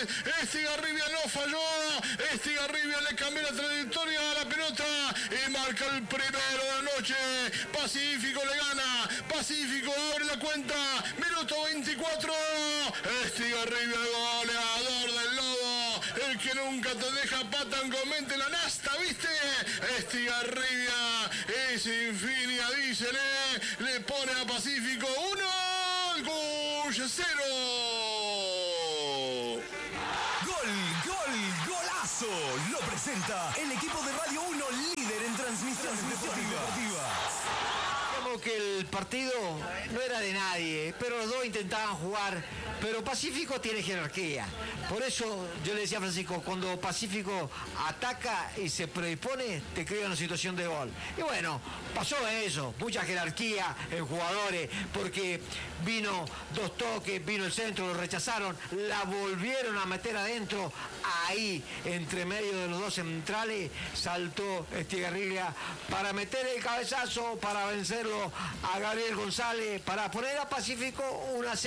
Estigarribia no falló. Estigarribia le cambió la trayectoria a la pelota y marca el primero de la noche. Pacífico le gana. Pacífico abre la cuenta. Minuto 24. Estigarribia, goleador del Lobo. El que nunca te deja patangomente la nasta, ¿viste? Estigarribia es Infinia, dícele. Le pone a Pacífico 1, Gush 0. Golazo. Lo presenta el equipo de Radio 1, líder en transmisiones deportivas. Como que el partido no era de nadie, pero los dos intentaban jugar. Pero Pacífico tiene jerarquía. Por eso yo le decía a Francisco, cuando Pacífico ataca y se predispone, te crea una situación de gol. Y bueno, pasó eso, mucha jerarquía en jugadores, porque vino dos toques, vino el centro, lo rechazaron, la volvieron a meter adentro. Ahí, entre medio de los dos centrales, saltó Estigarribia para meter el cabezazo, para vencerlo a Gabriel González, para poner a Pacífico 1-0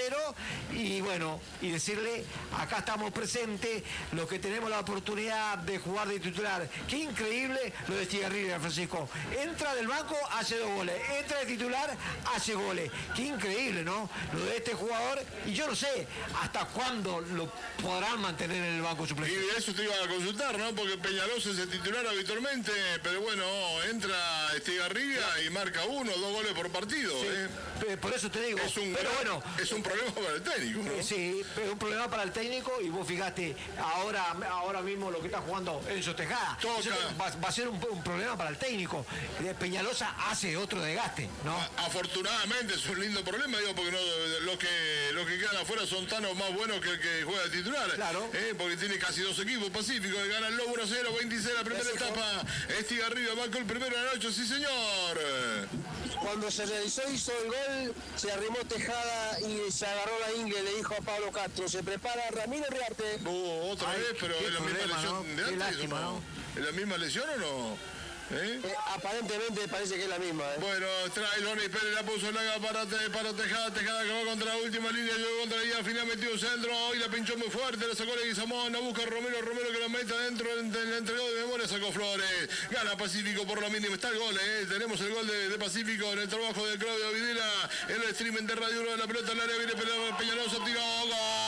y bueno, y decirle, acá estamos presentes, los que tenemos la oportunidad de jugar de titular. Qué increíble lo de Estigarribia, Francisco. Entra del banco, hace 2 goles. Entra de titular, hace goles. Qué increíble, ¿no? Lo de este jugador, y yo no sé hasta cuándo lo podrán mantener en el banco suplente. Y eso te iba a consultar, ¿no? Porque Peñalosa es el titular habitualmente, pero bueno, entra Estigarribia y marca 1 o 2 goles por partido. Sí, por eso te digo. Es un problema para el técnico, ¿no? Sí, es un problema para el técnico y vos fijate, ahora mismo lo que está jugando Enzo Tejada. Va a ser un problema para el técnico. Peñalosa hace otro desgaste, ¿no? Afortunadamente es un lindo problema, digo, porque no, los que quedan afuera son tan o más buenos que el que juega de titular. Claro. Porque tiene casi 2 equipos pacíficos, que gana el Lobo 1-0, 26 la primera etapa. Estigarribia marcó el primero de la noche, sí señor. Cuando se realizó, hizo el gol, se arrimó Tejada y se agarró la ingle, le dijo a Pablo Castro, se prepara Ramiro Riarte. Otra vez, pero es la misma lesión de antes, lástima, ¿no? ¿Es la misma lesión o no? Aparentemente parece que es la misma. Bueno, trae Lonnie Pérez, la puso larga para Tejada que va contra la última línea, llegó contra ella, al final metió un centro y la pinchó muy fuerte, la sacó Leguizamón, la busca Romero que la mete adentro, le entregó de memoria, sacó Flores, gana Pacífico por lo mínimo, está el gol, tenemos el gol de Pacífico en el trabajo de Claudio Videla, en el streaming de Radio 1 de la pelota al área, viene Peñalosa, tira, gol.